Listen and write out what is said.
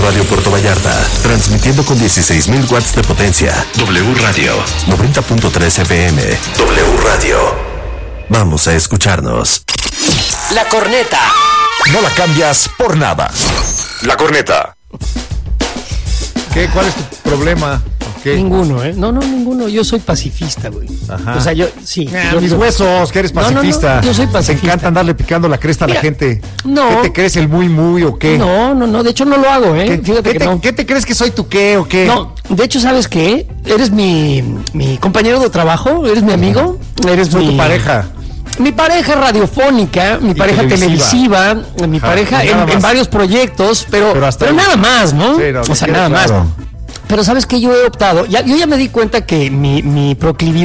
Radio Puerto Vallarta, transmitiendo con 16,000 watts de potencia. W Radio, 90.3 FM. W Radio. Vamos a escucharnos. La corneta. No la cambias por nada. La corneta. ¿Qué? ¿Cuál es tu problema? ¿Qué? Ninguno, ¿eh? No, ninguno. Yo soy pacifista, güey. Ajá. O sea, yo, sí. Yo, mis huesos, que eres pacifista. No, yo soy pacifista. Te encanta andarle picando la cresta a la gente. No. ¿Qué te crees, el muy o qué? No. De hecho, no lo hago, ¿eh? ¿Qué te crees que soy tu qué o qué? No, de hecho, ¿sabes qué? Eres mi compañero de trabajo, eres mi amigo, Soy tu pareja. Mi pareja radiofónica, mi pareja televisiva, mi pareja en varios proyectos, pero nada más, ¿no? Sí, no, o sea, nada más. Pero ¿sabes qué? Yo he optado, yo ya me di cuenta que mi proclividad